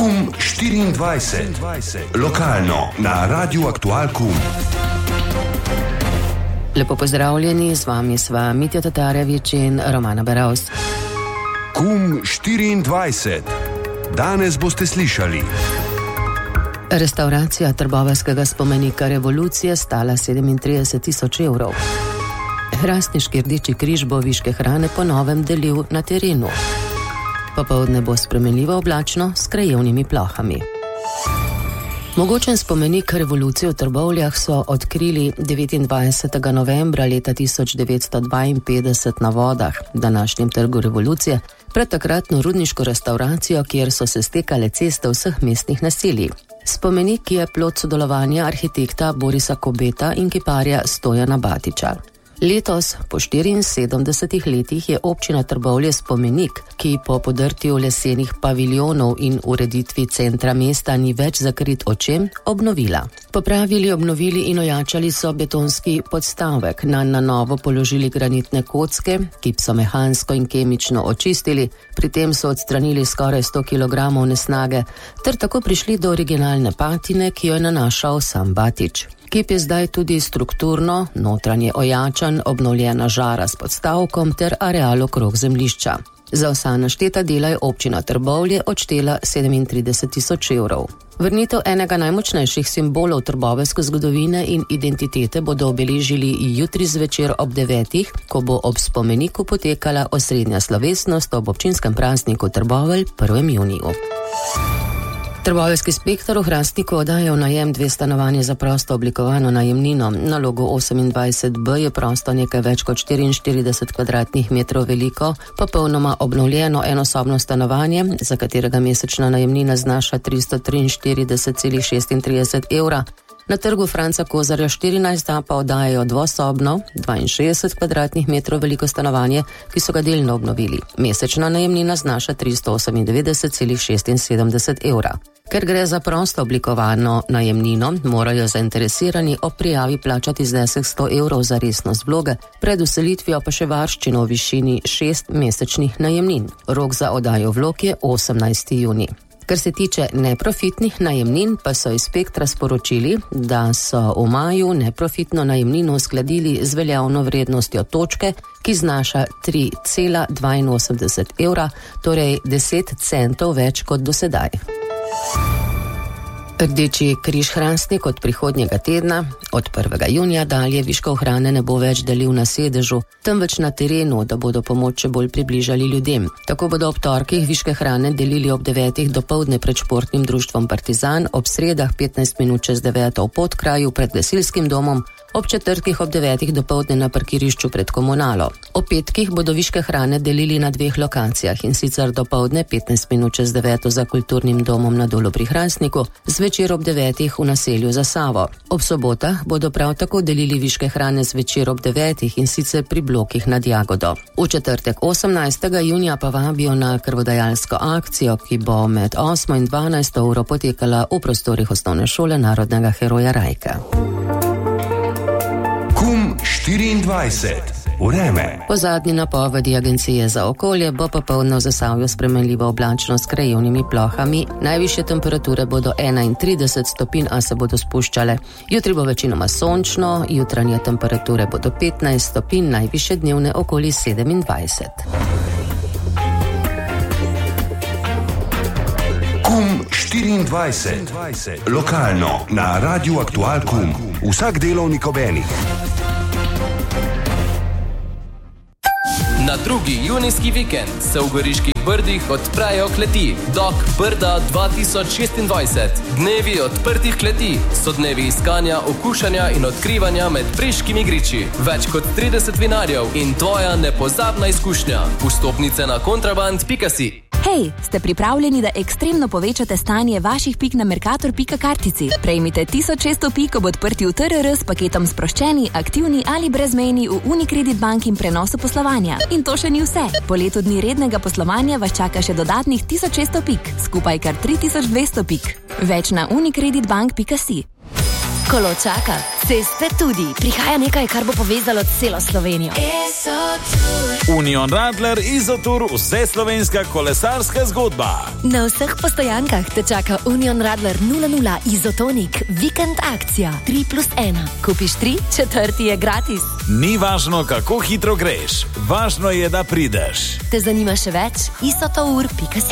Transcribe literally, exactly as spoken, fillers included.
Kum štiriindvajset. Lokalno na Radiu Aktual Kum. Lepo pozdravljeni, z vami sva Mitja Tatarevič in Romana Beravs. Kum štiriindvajset. Danes boste slišali. Restauracija trboveljskega spomenika revolucije stala sedemintrideset tisoč evrov. Hrastniški Rdeči križ bo viške hrane po novem delil na terenu. Popoldne bo spremenljivo oblačno s krajevnimi plohami. Mogočen spomenik revolucije v Trbovljah so odkrili devetindvajsetega novembra leta tisoč devetsto dvainpetdeset na Vodah, današnjem trgu revolucije, pred takratno rudniško restauracijo, kjer so se stekale ceste vseh mestnih naselij. Spomenik je plod sodelovanja arhitekta Borisa Kobeta in kiparja Stojana Batiča. Letos, po štiriinsedemdesetih letih, je občina Trbovlje spomenik, ki po podrtju lesenih paviljonov in ureditvi centra mesta ni več zakrit očem, obnovila. Popravili, obnovili in ojačali so betonski podstavek, nanj na novo položili granitne kocke, ki so mehansko in kemično očistili, pri tem so odstranili skoraj sto kilogramov nesnage, ter tako prišli do originalne patine, ki jo je nanašal sam Batič. Kip je zdaj tudi strukturno, notranje ojačan, obnovljena žara s podstavkom ter areal okrog zemljišča. Za vsa našteta dela je občina Trbovlje odštela sedemintrideset tisoč evrov. Vrnitev enega najmočnejših simbolov trboveljske zgodovine in identitete bodo obeležili jutri zvečer ob devetih, ko bo ob spomeniku potekala osrednja slovesnost ob občinskem prazniku Trbovelj prvem juniju. Trboveljski Spektr v Hrastniku oddaja v najem dve stanovanje za prosto oblikovano najemnino. Na logu osemindvajset B je prosto nekaj več kot štiriinštirideset kvadratnih metrov veliko, popolnoma obnovljeno enosobno stanovanje, za katerega mesečna najemnina znaša tristo triinštirideset celih šestintrideset evra. Na trgu Franca Kozarja štirinajst A pa oddajajo dvosobno, dvainšestdeset kvadratnih metrov veliko stanovanje, ki so ga delno obnovili. Mesečna najemnina znaša tristo osemindevetdeset celih šestinsedemdeset evra. Ker gre za prosto oblikovano najemnino, morajo zainteresirani ob prijavi plačati znesek sto evrov za resnost vloge, pred vselitvijo pa še varščino v višini šest mesečnih najemnin. Rok za oddajo vlog je osemnajsti junij. Kar se tiče neprofitnih najemnin, pa so iz Spektra sporočili, da so v maju neprofitno najemnino uskladili z veljavno vrednostjo točke, ki znaša tri cela dvainosemdeset evra, torej deset centov več kot do sedaj. Rdeči križ Hrastnik od prihodnjega tedna, od prvega junija dalje, viškov hrane ne bo več delil na sedežu, temveč na terenu, da bodo pomoč še bolj približali ljudem. Tako bodo ob torkih viške hrane delili ob devetih dopoldne pred športnim društvom Partizan, ob sredah petnajst minut čez deveto v Podkraju pred gasilskim domom, ob četrtkih ob devetih dopoldne na parkirišču pred Komunalo. Ob petkih bodo viške hrane delili na dveh lokacijah, in sicer dopoldne petnajst minut čez deveto za kulturnim domom na Dolu pri Hrastniku, zvečer ob devetih v naselju za Savo. Ob sobotah bodo prav tako delili viške hrane zvečer ob devetih, in sicer pri blokih nad Jagodo. V četrtek osemnajstega junija pa vabijo na krvodajalsko akcijo, ki bo med osmo in dvanajsto uro potekala v prostorih osnovne šole Narodnega heroja Rajka. Kum štiriindvajset. Vreme. Po zadnji napovedi Agencije za okolje bo popoldne v Zasavju spremenljivo oblačno s krajevnimi plohami. Najvišje temperature bodo enaintrideset stopinj, a se bodo spuščale. Jutri bo večinoma sončno, jutranje temperature bodo petnajst stopinj, najvišje dnevne okoli sedemindvajset. Kum štiriindvajset. Lokalno na Radiu Aktual Kum. Vsak delovnik ob enih. Na drugi junijski vikend se v Goriških Brdih odprejo kleti Dok Brda dva tisoč šestindvajset. Dnevi odprtih kleti so dnevi iskanja, okušanja in odkrivanja med priškimi griči. Več kot trideset vinarjev in tvoja nepozabna izkušnja. Vstopnice na kontraband pika si. Hej, ste pripravljeni, da ekstremno povečate stanje vaših pik na Mercator pika kartici? Prejmite tisoč šeststo pik ob odprtju T R R s paketom sproščeni, aktivni ali brezmejni v Unicredit Bank in prenosu poslovanja. In to še ni vse. Po letu dni rednega poslovanja vas čaka še dodatnih tisoč šeststo pik, skupaj kar tri tisoč dvesto pik. Več na unicreditbank pika si. Kolo čaka. Ceste tudi. Prihaja nekaj, kar bo povezalo celo Slovenijo. Union Radler Izotur, vse slovenska kolesarska zgodba. Na vseh postojankah te čaka Union Radler nula nula Izotonik, vikend akcija tri plus ena. Kupiš tri, četrti je gratis. Ni važno, kako hitro greš, važno je, da prideš. Te zanima še več? izotour pika si.